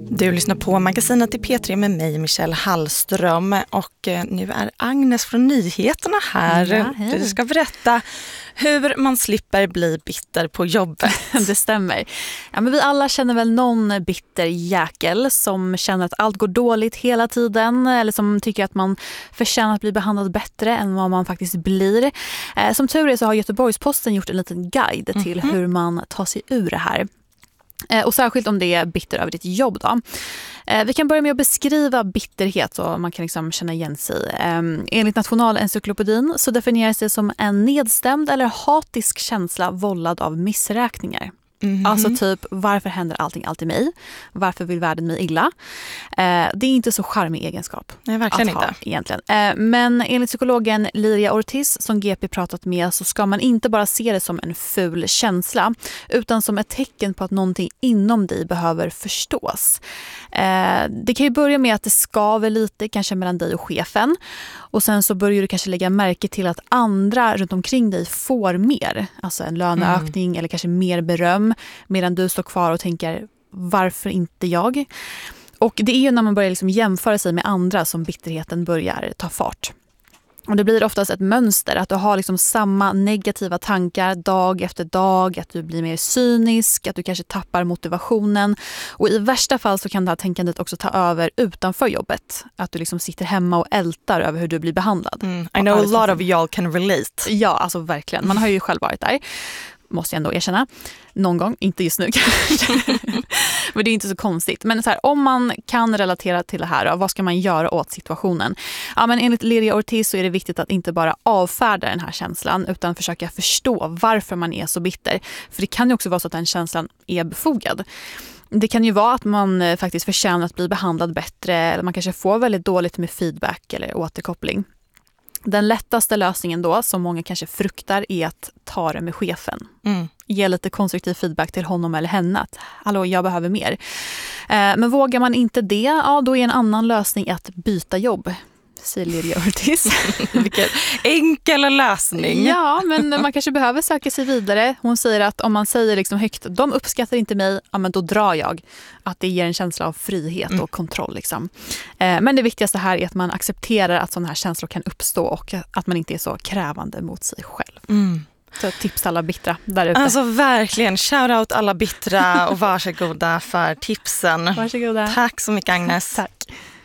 Du lyssnar på magasinet i P3 med mig, Michelle Hallström. Och nu är Agnes från nyheterna här. Ja, du ska berätta hur man slipper bli bitter på jobbet. Det stämmer. Ja, men vi alla känner väl någon bitter jäkel som känner att allt går dåligt hela tiden. Eller som tycker att man förtjänar att bli behandlad bättre än vad man faktiskt blir. Som tur är så har Göteborgs-Posten gjort en liten guide till hur man tar sig ur det här. Och särskilt om det är bitter över ditt jobb då. Vi kan börja med att beskriva bitterhet så man kan liksom känna igen sig. Enligt Nationalencyklopedin så definieras det som en nedstämd eller hatisk känsla vållad av missräkningar. Alltså typ, varför händer allting alltid mig? Varför vill världen mig illa? Det är inte så charmig egenskap. Nej, verkligen att ha, inte. Egentligen. Men enligt psykologen Liria Ortiz som GP pratat med så ska man inte bara se det som en ful känsla utan som ett tecken på att någonting inom dig behöver förstås. Det kan ju börja med att det skaver lite, kanske mellan dig och chefen. Och sen så börjar du kanske lägga märke till att andra runt omkring dig får mer. Alltså en löneökning eller kanske mer beröm. Medan du står kvar och tänker, varför inte jag? Och det är ju när man börjar liksom jämföra sig med andra som bitterheten börjar ta fart. Och det blir oftast ett mönster att du har liksom samma negativa tankar dag efter dag, att du blir mer cynisk, att du kanske tappar motivationen. Och i värsta fall så kan det här tänkandet också ta över utanför jobbet. Att du liksom sitter hemma och ältar över hur du blir behandlad. I know a lot of y'all can relate. Ja, alltså verkligen. Man har ju själv varit där. Måste jag ändå erkänna. Någon gång, inte just nu kanske. Men det är inte så konstigt. Men så här, om man kan relatera till det här, då, vad ska man göra åt situationen? Ja, men enligt Liria Ortiz så är det viktigt att inte bara avfärda den här känslan utan försöka förstå varför man är så bitter. För det kan ju också vara så att den känslan är befogad. Det kan ju vara att man faktiskt förtjänar att bli behandlad bättre eller man kanske får väldigt dåligt med feedback eller återkoppling. Den lättaste lösningen då, som många kanske fruktar, är att ta det med chefen. Ge lite konstruktiv feedback till honom eller henne att hallå, jag behöver mer. Men vågar man inte det, ja, då är en annan lösning att byta jobb. Säger Liria Ortiz. Vilken enkel lösning. Ja, men man kanske behöver söka sig vidare. Hon säger att om man säger liksom högt, de uppskattar inte mig, ja, men då drar jag. Att det ger en känsla av frihet och kontroll. Liksom. Men det viktigaste här är att man accepterar att sådana här känslor kan uppstå och att man inte är så krävande mot sig själv. Så tips alla bittra där ute. Alltså verkligen, shout out alla bittra och varsågoda för tipsen. Varsågoda. Tack så mycket, Agnes. Tack.